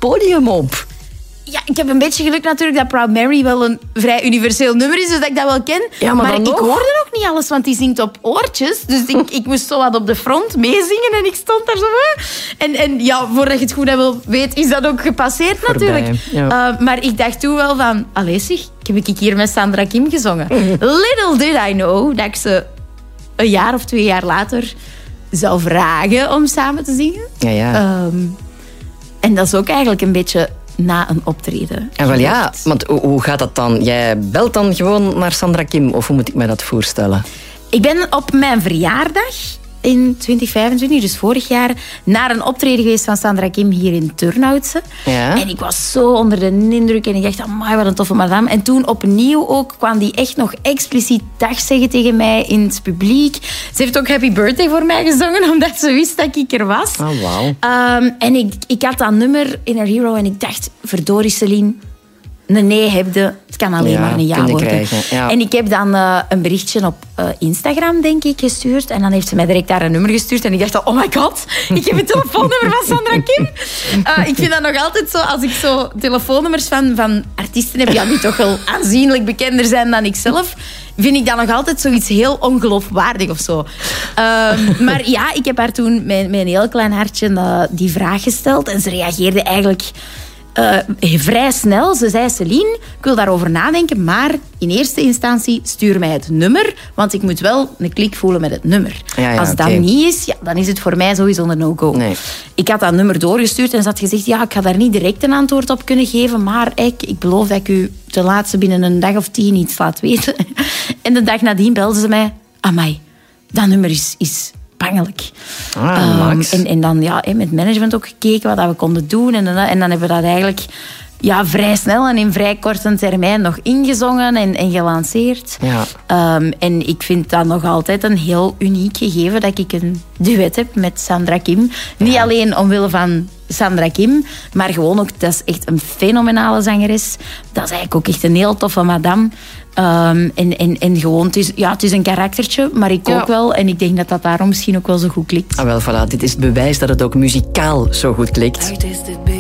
podium op. Ja, ik heb een beetje geluk natuurlijk dat Proud Mary wel een vrij universeel nummer is, dus dat ik dat wel ken. Ja, maar ik nog? hoorde ook niet alles, want die zingt op oortjes. Dus ik moest zo wat op de front meezingen en ik stond daar zo. En ja, voordat je het goed weet, is dat ook gepasseerd natuurlijk. Ja. Maar ik dacht toen wel van, allee zeg, heb ik hier met Sandra Kim gezongen. Little did I know dat ik ze een jaar of 2 jaar later zou vragen om samen te zingen. Ja. En dat is ook eigenlijk een beetje na een optreden. En wel ja, want hoe gaat dat dan? Jij belt dan gewoon naar Sandra Kim, of hoe moet ik me dat voorstellen? Ik ben op mijn verjaardag in 2025, dus vorig jaar, naar een optreden geweest van Sandra Kim hier in Turnhoutse. Ja. En ik was zo onder de indruk en ik dacht, amai, wat een toffe madame. En toen opnieuw ook kwam die echt nog expliciet dag zeggen tegen mij in het publiek. Ze heeft ook Happy Birthday voor mij gezongen, omdat ze wist dat ik er was. Oh, wauw. En ik had dat nummer Inner Hero en ik dacht, verdorie Celine, een nee heb je, het kan alleen maar een ja worden. Krijgen, ja. En ik heb dan een berichtje op Instagram, denk ik, gestuurd. En dan heeft ze mij direct daar een nummer gestuurd. En ik dacht, oh my god, ik heb het telefoonnummer van Sandra Kim. Ik vind dat nog altijd zo, als ik zo telefoonnummers van artiesten heb, ja, die toch wel aanzienlijk bekender zijn dan ik zelf, vind ik dat nog altijd zoiets heel ongeloofwaardig of zo. Maar ja, ik heb haar toen met een heel klein hartje die vraag gesteld. En ze reageerde eigenlijk vrij snel. Ze zei, Celine, ik wil daarover nadenken, maar in eerste instantie stuur mij het nummer, want ik moet wel een klik voelen met het nummer. Ja, als dat niet is, ja, dan is het voor mij sowieso een no-go. Nee. Ik had dat nummer doorgestuurd en ze had gezegd, ja, ik ga daar niet direct een antwoord op kunnen geven, maar ik beloof dat ik u ten laatste binnen een dag of 10 iets laat weten. En de dag nadien belde ze mij, amai, dat nummer is pangelijk. Max. En dan met management ook gekeken wat we konden doen. En dan hebben we dat eigenlijk vrij snel en in vrij korte termijn nog ingezongen en gelanceerd. Ja. En ik vind dat nog altijd een heel uniek gegeven dat ik een duet heb met Sandra Kim. Niet alleen omwille van Sandra Kim, maar gewoon ook, dat is echt een fenomenale zangeres. Dat is eigenlijk ook echt een heel toffe madame. En gewoon, het is een karaktertje, maar ik ook wel. En ik denk dat dat daarom misschien ook wel zo goed klikt. Ah, wel, voilà, dit is het bewijs dat het ook muzikaal zo goed klikt.